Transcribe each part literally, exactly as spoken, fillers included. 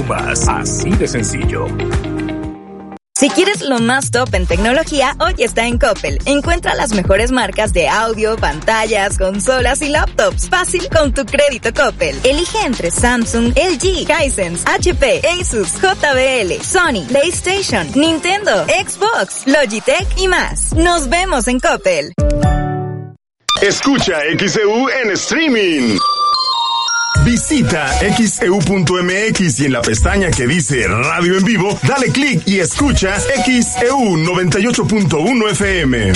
más. Así de sencillo. Si quieres lo más top en tecnología, hoy está en Coppel. Encuentra las mejores marcas de audio, pantallas, consolas y laptops. Fácil con tu crédito Coppel. Elige entre Samsung, L G, Hisense, H P, Asus, J B L, Sony, PlayStation, Nintendo, Xbox, Logitech y más. Nos vemos en Coppel. Escucha X E U en streaming. Visita X E U punto M X y en la pestaña que dice Radio en Vivo, dale clic y escucha X E U noventa y ocho punto uno F M.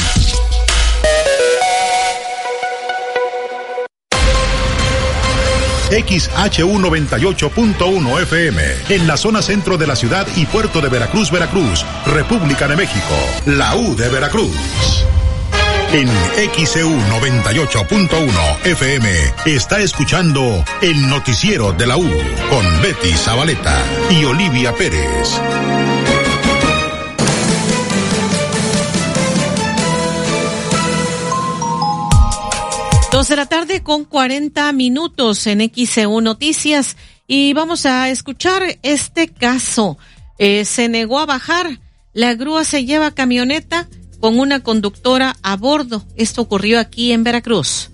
X H U noventa y ocho punto uno F M, en la zona centro de la ciudad y puerto de Veracruz, Veracruz, República de México, la U de Veracruz. En X E U noventa y ocho punto uno F M está escuchando el noticiero de la U con Betty Zabaleta y Olivia Pérez. Dos de la tarde con cuarenta minutos en X E U Noticias y vamos a escuchar este caso. Eh, se negó a bajar, la grúa se lleva camioneta con una conductora a bordo. Esto ocurrió aquí en Veracruz.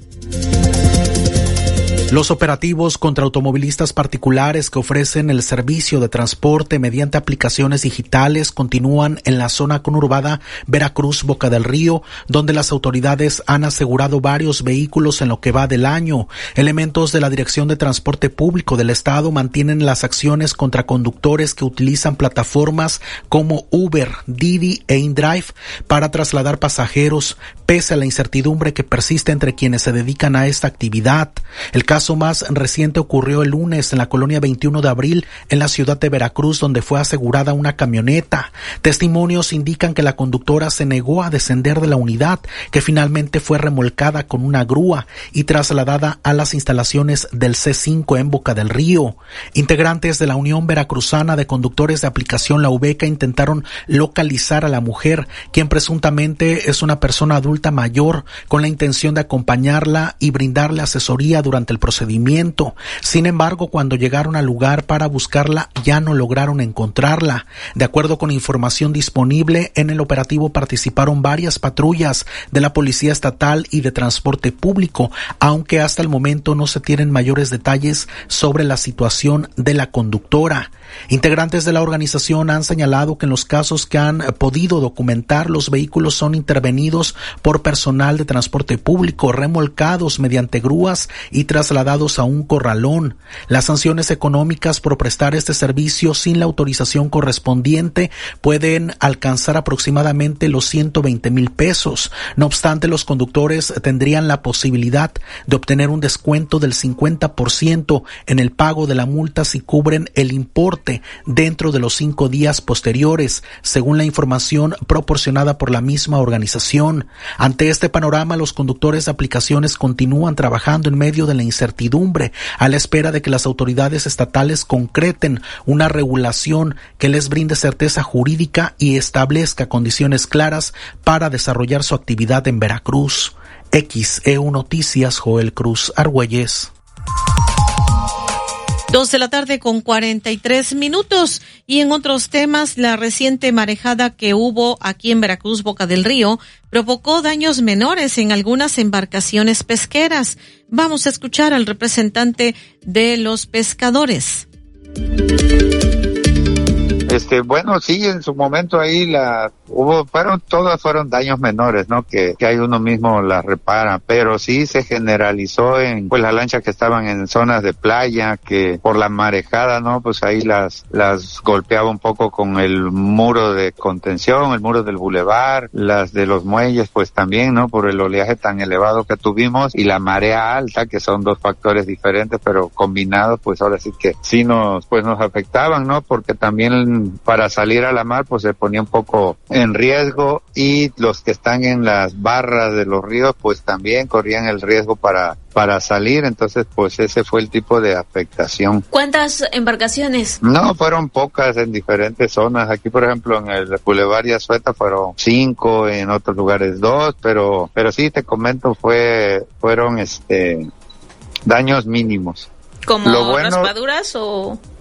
Los operativos contra automovilistas particulares que ofrecen el servicio de transporte mediante aplicaciones digitales continúan en la zona conurbada Veracruz-Boca del Río, donde las autoridades han asegurado varios vehículos en lo que va del año. Elementos de la Dirección de Transporte Público del Estado mantienen las acciones contra conductores que utilizan plataformas como Uber, Didi e InDrive para trasladar pasajeros, pese a la incertidumbre que persiste entre quienes se dedican a esta actividad. El caso más reciente ocurrió el lunes en la colonia veintiuno de abril en la ciudad de Veracruz, donde fue asegurada una camioneta. Testimonios indican que la conductora se negó a descender de la unidad, que finalmente fue remolcada con una grúa y trasladada a las instalaciones del C cinco en Boca del Río. Integrantes de la Unión Veracruzana de Conductores de Aplicación, la UVECA, intentaron localizar a la mujer, quien presuntamente es una persona adulta mayor, con la intención de acompañarla y brindarle asesoría durante el procedimiento. Sin embargo, cuando llegaron al lugar para buscarla, ya no lograron encontrarla. De acuerdo con información disponible, en el operativo participaron varias patrullas de la Policía Estatal y de Transporte Público, aunque hasta el momento no se tienen mayores detalles sobre la situación de la conductora. Integrantes de la organización han señalado que en los casos que han podido documentar, los vehículos son intervenidos por personal de transporte público, remolcados mediante grúas y trasladados a un corralón. Las sanciones económicas por prestar este servicio sin la autorización correspondiente pueden alcanzar aproximadamente los ciento veinte mil pesos. No obstante, los conductores tendrían la posibilidad de obtener un descuento del cincuenta por ciento en el pago de la multa si cubren el importe dentro de los cinco días posteriores, según la información proporcionada por la misma organización. Ante este panorama, los conductores de aplicaciones continúan trabajando en medio de la incertidumbre, a la espera de que las autoridades estatales concreten una regulación que les brinde certeza jurídica y establezca condiciones claras para desarrollar su actividad en Veracruz. X E U Noticias, Joel Cruz Argüelles. Dos de la tarde con cuarenta y tres minutos. Y en otros temas, la reciente marejada que hubo aquí en Veracruz, Boca del Río, provocó daños menores en algunas embarcaciones pesqueras. Vamos a escuchar al representante de los pescadores. Este, bueno, sí, en su momento ahí la hubo, fueron, todas fueron daños menores, ¿no? Que, que ahí uno mismo las repara, pero sí se generalizó en, pues las lanchas que estaban en zonas de playa, que por la marejada, ¿no? Pues ahí las, las golpeaba un poco con el muro de contención, el muro del bulevar, las de los muelles, pues también, ¿no? Por el oleaje tan elevado que tuvimos y la marea alta, que son dos factores diferentes, pero combinados, pues ahora sí que sí nos, pues nos afectaban, ¿no? Porque también para salir a la mar pues se ponía un poco en riesgo y los que están en las barras de los ríos pues también corrían el riesgo para para salir, entonces pues ese fue el tipo de afectación. ¿Cuántas embarcaciones? No, fueron pocas en diferentes zonas. Aquí por ejemplo en el Boulevard Azueta fueron cinco, en otros lugares dos, pero pero sí te comento fue fueron este daños mínimos. ¿Como bueno, raspaduras o...?